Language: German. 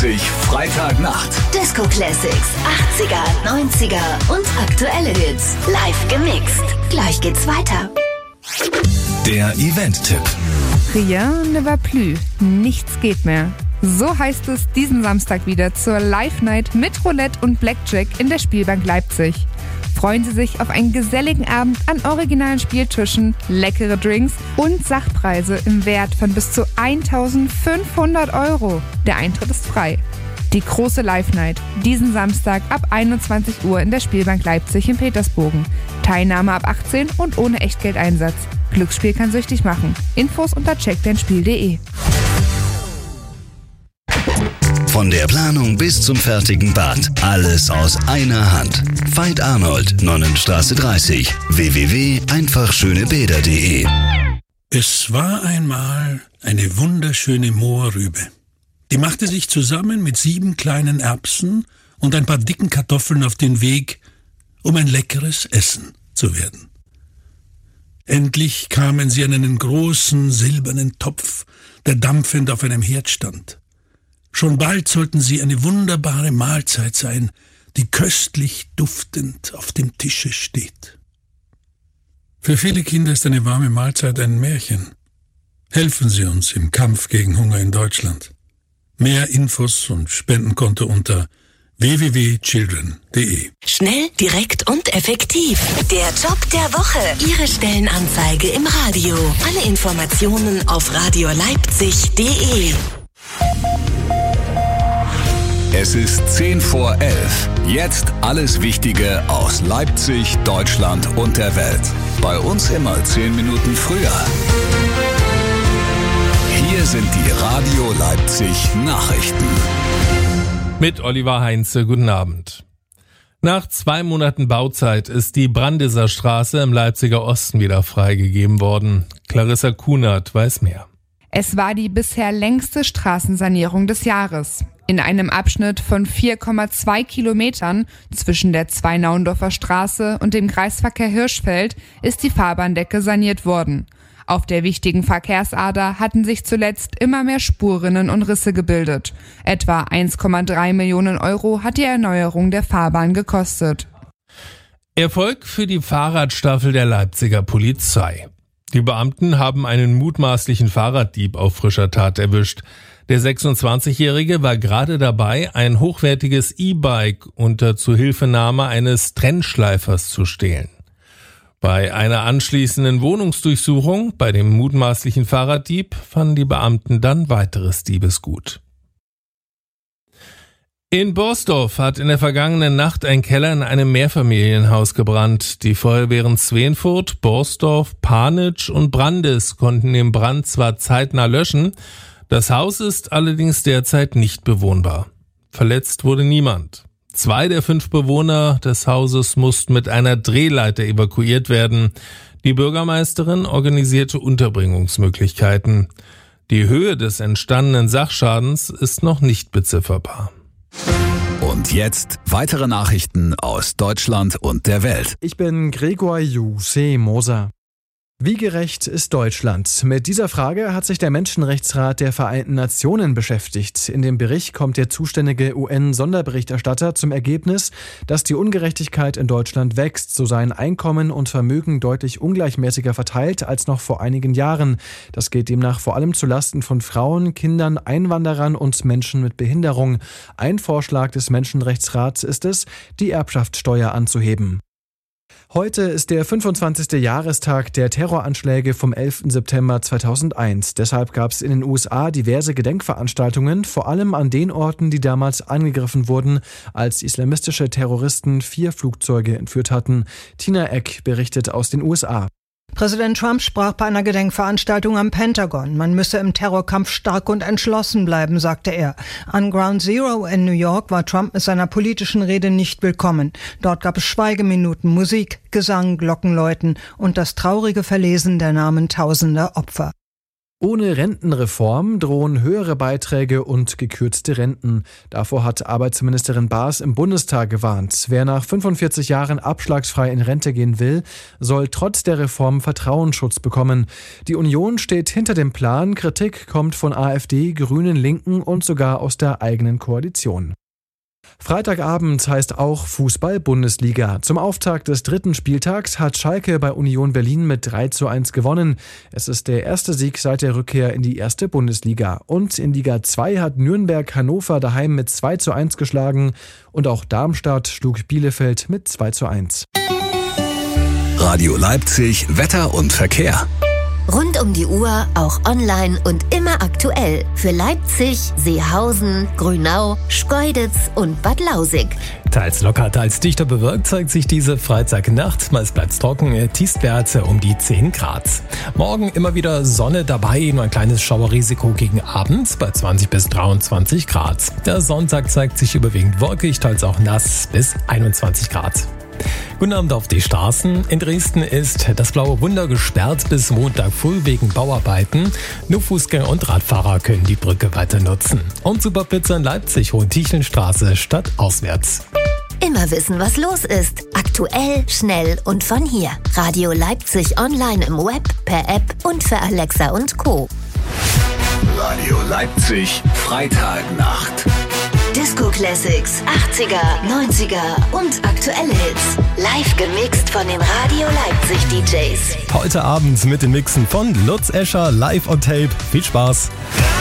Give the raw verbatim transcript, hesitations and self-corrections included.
Leipzig Freitagnacht. Disco Classics, achtziger, neunziger und aktuelle Hits. Live gemixt. Gleich geht's weiter. Der Event-Tipp. Rien ne va plus. Nichts geht mehr. So heißt es diesen Samstag wieder zur Live-Night mit Roulette und Blackjack in der Spielbank Leipzig. Freuen Sie sich auf einen geselligen Abend an originalen Spieltischen, leckere Drinks und Sachpreise im Wert von bis zu eintausendfünfhundert Euro. Der Eintritt ist frei. Die große Live-Night, diesen Samstag ab einundzwanzig Uhr in der Spielbank Leipzig in Petersbogen. Teilnahme ab achtzehn und ohne Echtgeldeinsatz. Glücksspiel kann süchtig machen. Infos unter check dein spiel punkt de. Von der Planung bis zum fertigen Bad. Alles aus einer Hand. Veit Arnold, Nonnenstraße dreißig. w w w punkt einfach schöne bäder punkt de. Es war einmal eine wunderschöne Mohrrübe. Die machte sich zusammen mit sieben kleinen Erbsen und ein paar dicken Kartoffeln auf den Weg, um ein leckeres Essen zu werden. Endlich kamen sie an einen großen silbernen Topf, der dampfend auf einem Herd stand. Schon bald sollten sie eine wunderbare Mahlzeit sein, die köstlich duftend auf dem Tische steht. Für viele Kinder ist eine warme Mahlzeit ein Märchen. Helfen Sie uns im Kampf gegen Hunger in Deutschland. Mehr Infos und Spendenkonto unter w w w punkt children punkt de. Schnell, direkt und effektiv. Der Job der Woche. Ihre Stellenanzeige im Radio. Alle Informationen auf radio leipzig punkt de. Es ist zehn vor elf. Jetzt alles Wichtige aus Leipzig, Deutschland und der Welt. Bei uns immer zehn Minuten früher. Hier sind die Radio Leipzig Nachrichten. Mit Oliver Heinze, guten Abend. Nach zwei Monaten Bauzeit ist die Brandeser Straße im Leipziger Osten wieder freigegeben worden. Clarissa Kunert weiß mehr. Es war die bisher längste Straßensanierung des Jahres. In einem Abschnitt von vier Komma zwei Kilometern zwischen der Zwei-Naundorfer Straße und dem Kreisverkehr Hirschfeld ist die Fahrbahndecke saniert worden. Auf der wichtigen Verkehrsader hatten sich zuletzt immer mehr Spurrinnen und Risse gebildet. Etwa eins Komma drei Millionen Euro hat die Erneuerung der Fahrbahn gekostet. Erfolg für die Fahrradstaffel der Leipziger Polizei. Die Beamten haben einen mutmaßlichen Fahrraddieb auf frischer Tat erwischt. Der sechsundzwanzigjährige war gerade dabei, ein hochwertiges E-Bike unter Zuhilfenahme eines Trennschleifers zu stehlen. Bei einer anschließenden Wohnungsdurchsuchung bei dem mutmaßlichen Fahrraddieb fanden die Beamten dann weiteres Diebesgut. In Borsdorf hat in der vergangenen Nacht ein Keller in einem Mehrfamilienhaus gebrannt. Die Feuerwehren Swenfurt, Borsdorf, Panitsch und Brandes konnten den Brand zwar zeitnah löschen, das Haus ist allerdings derzeit nicht bewohnbar. Verletzt wurde niemand. Zwei der fünf Bewohner des Hauses mussten mit einer Drehleiter evakuiert werden. Die Bürgermeisterin organisierte Unterbringungsmöglichkeiten. Die Höhe des entstandenen Sachschadens ist noch nicht bezifferbar. Und jetzt weitere Nachrichten aus Deutschland und der Welt. Ich bin Gregor Juse Moser. Wie gerecht ist Deutschland? Mit dieser Frage hat sich der Menschenrechtsrat der Vereinten Nationen beschäftigt. In dem Bericht kommt der zuständige U N-Sonderberichterstatter zum Ergebnis, dass die Ungerechtigkeit in Deutschland wächst. So seien Einkommen und Vermögen deutlich ungleichmäßiger verteilt als noch vor einigen Jahren. Das geht demnach vor allem zulasten von Frauen, Kindern, Einwanderern und Menschen mit Behinderung. Ein Vorschlag des Menschenrechtsrats ist es, die Erbschaftssteuer anzuheben. Heute ist der fünfundzwanzigste Jahrestag der Terroranschläge vom elften September zweitausendeins. Deshalb gab es in den U S A diverse Gedenkveranstaltungen, vor allem an den Orten, die damals angegriffen wurden, als islamistische Terroristen vier Flugzeuge entführt hatten. Tina Eck berichtet aus den U S A. Präsident Trump sprach bei einer Gedenkveranstaltung am Pentagon. Man müsse im Terrorkampf stark und entschlossen bleiben, sagte er. An Ground Zero in New York war Trump mit seiner politischen Rede nicht willkommen. Dort gab es Schweigeminuten, Musik, Gesang, Glockenläuten und das traurige Verlesen der Namen tausender Opfer. Ohne Rentenreform drohen höhere Beiträge und gekürzte Renten. Davor hat Arbeitsministerin Baas im Bundestag gewarnt. Wer nach fünfundvierzig Jahren abschlagsfrei in Rente gehen will, soll trotz der Reform Vertrauensschutz bekommen. Die Union steht hinter dem Plan. Kritik kommt von AfD, Grünen, Linken und sogar aus der eigenen Koalition. Freitagabend heißt auch Fußball-Bundesliga. Zum Auftakt des dritten Spieltags hat Schalke bei Union Berlin mit drei zu eins gewonnen. Es ist der erste Sieg seit der Rückkehr in die erste Bundesliga. Und in Liga zwei hat Nürnberg Hannover daheim mit zwei zu eins geschlagen. Und auch Darmstadt schlug Bielefeld mit zwei zu eins. Radio Leipzig, Wetter und Verkehr. Rund um die Uhr, auch online und immer aktuell. Für Leipzig, Seehausen, Grünau, Schkeuditz und Bad Lausig. Teils locker, teils dichter bewölkt zeigt sich diese Freitagnacht. Meist bleibt's trocken, Tiefstwerte um die zehn Grad. Morgen immer wieder Sonne dabei, nur ein kleines Schauerrisiko gegen Abend bei zwanzig bis dreiundzwanzig Grad. Der Sonntag zeigt sich überwiegend wolkig, teils auch nass bis einundzwanzig Grad. Guten Abend auf die Straßen. In Dresden ist das Blaue Wunder gesperrt bis Montag früh wegen Bauarbeiten. Nur Fußgänger und Radfahrer können die Brücke weiter nutzen. Und Superpizza in Leipzig, Hohentiechenstraße statt auswärts. Immer wissen, was los ist. Aktuell, schnell und von hier. Radio Leipzig online im Web, per App und für Alexa und Co. Radio Leipzig, Freitagnacht. Disco Classics, achtziger, neunziger und aktuelle Hits. Live gemixt von den Radio Leipzig D Js. Heute Abend mit den Mixen von Lutz Escher live on tape. Viel Spaß!